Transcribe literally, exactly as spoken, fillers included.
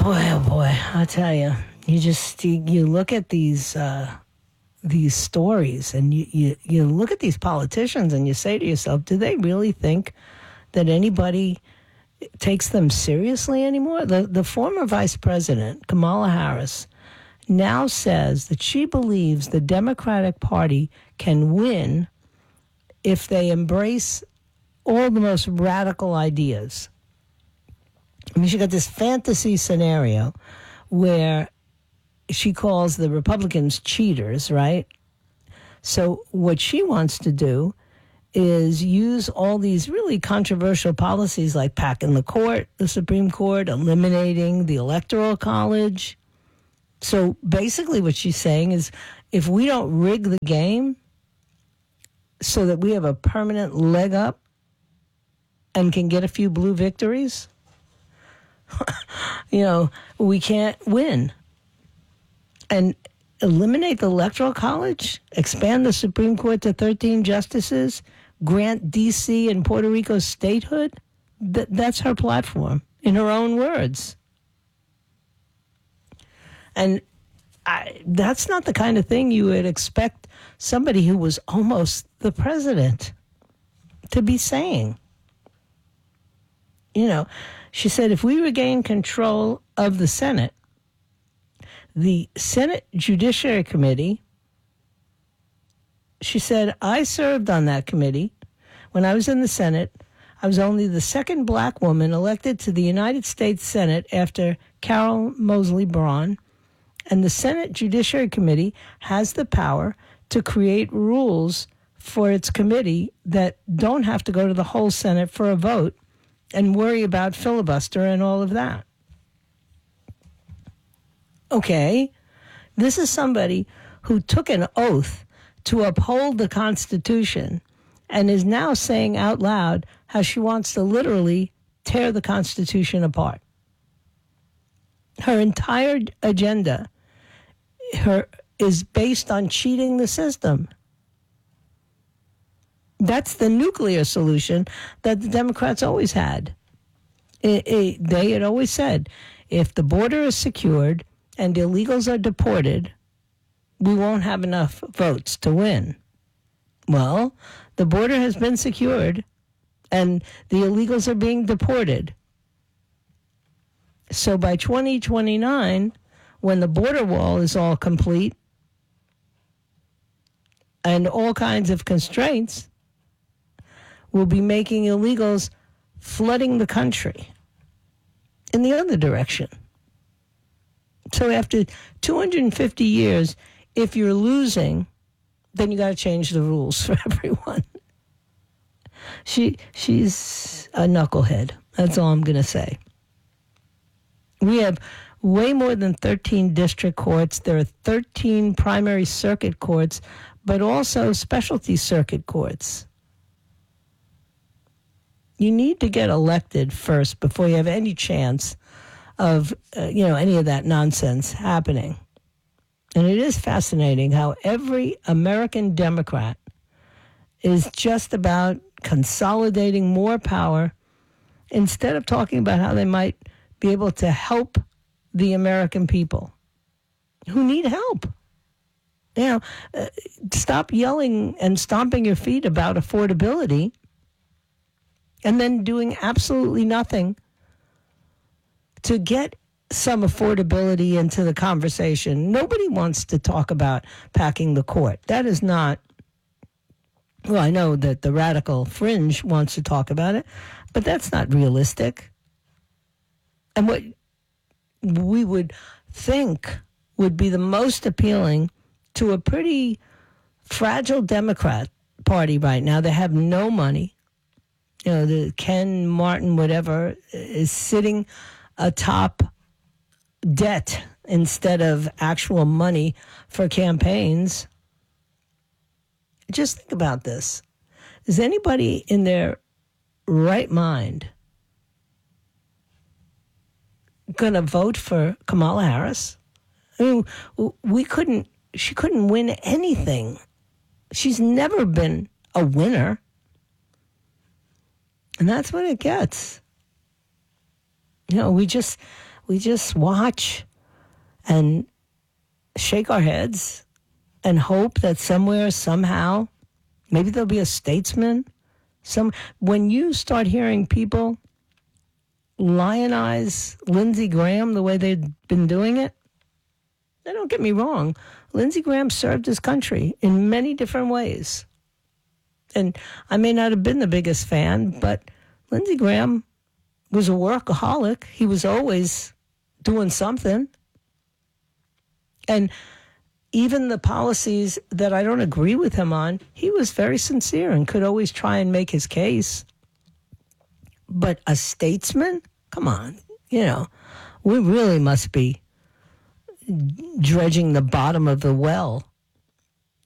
boy, oh boy, I tell you, you just you, you look at these uh, these stories, and you, you you look at these politicians, and you say to yourself, do they really think that anybody takes them seriously anymore? The the former vice president, Kamala Harris, now says that she believes the Democratic Party can win if they embrace all the most radical ideas. I mean, she got this fantasy scenario where she calls the Republicans cheaters, right? So what she wants to do is use all these really controversial policies like packing the court, the Supreme Court, eliminating the Electoral College. So basically what she's saying is if we don't rig the game so that we have a permanent leg up and can get a few blue victories, you know, we can't win. And eliminate the Electoral College, expand the Supreme Court to thirteen justices, grant D C and Puerto Rico statehood. Th- that's her platform, in her own words. And I, that's not the kind of thing you would expect somebody who was almost the president to be saying. You know, she said, if we regain control of the Senate, the Senate Judiciary Committee, she said, I served on that committee. When I was in the Senate, I was only the second black woman elected to the United States Senate after Carol Moseley Braun. And the Senate Judiciary Committee has the power to create rules for its committee that don't have to go to the whole Senate for a vote and worry about filibuster and all of that. Okay, this is somebody who took an oath to uphold the Constitution and is now saying out loud how she wants to literally tear the Constitution apart. Her entire agenda her is based on cheating the system. That's the nuclear solution that the Democrats always had. It, it, they had always said, if the border is secured and illegals are deported, we won't have enough votes to win. Well, the border has been secured and the illegals are being deported. So by twenty twenty-nine, when the border wall is all complete and all kinds of constraints, we'll be making illegals flooding the country in the other direction. So after two hundred fifty years, if you're losing, then you got to change the rules for everyone. She she's a knucklehead. That's all I'm going to say. We have way more than thirteen district courts. There are thirteen primary circuit courts, but also specialty circuit courts. You need to get elected first before you have any chance of, uh, you know, any of that nonsense happening. And it is fascinating how every American Democrat is just about consolidating more power instead of talking about how they might be able to help the American people who need help. You know, uh, stop yelling and stomping your feet about affordability and then doing absolutely nothing to get some affordability into the conversation. Nobody wants to talk about packing the court. That is not, well, I know that the radical fringe wants to talk about it, but that's not realistic. And what we would think would be the most appealing to a pretty fragile Democrat Party right now. They have no money. You know, the Ken Martin, whatever, is sitting atop debt instead of actual money for campaigns. Just think about this. Is anybody in their right mind going to vote for Kamala Harris? I mean, we couldn't, she couldn't win anything. She's never been a winner. And that's what it gets. You know, we just, we just watch and shake our heads and hope that somewhere, somehow, maybe there'll be a statesman. Some when you start hearing people lionize Lindsey Graham the way they've been doing it, now don't get me wrong, Lindsey Graham served his country in many different ways. And I may not have been the biggest fan, but Lindsey Graham was a workaholic. He was always doing something. And even the policies that I don't agree with him on, he was very sincere and could always try and make his case. But a statesman? Come on. You know, we really must be dredging the bottom of the well